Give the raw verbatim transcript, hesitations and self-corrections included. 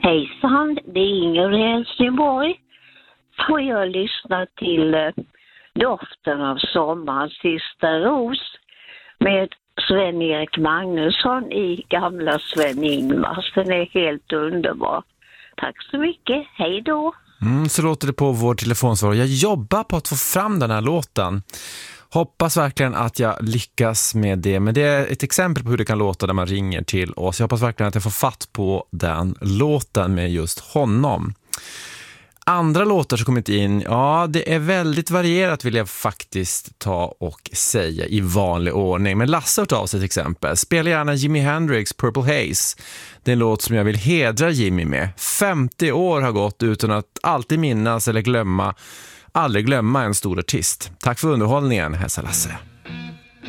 Hejsan, det är Inger i Helsingborg. Får jag lyssna till eh, Doften av sommarens sista ros med Sven-Erik Magnusson i gamla Sven-Ingvars. Den är helt underbar. Tack så mycket, hej då! Mm, så låter det på vår telefonsvar. Jag jobbar på att få fram den här låten. Hoppas verkligen att jag lyckas med det. Men det är ett exempel på hur det kan låta när man ringer till oss. Jag hoppas verkligen att jag får fatt på den låten med just honom. Andra låtar som kommit in, ja det är väldigt varierat vill jag faktiskt ta och säga i vanlig ordning. Men Lasse har tagit av sig till exempel. Spela gärna Jimi Hendrix Purple Haze. Det är en låt som jag vill hedra Jimmy med. femtio år har gått utan att alltid minnas eller glömma, aldrig glömma en stor artist. Tack för underhållningen, hälsa Lasse.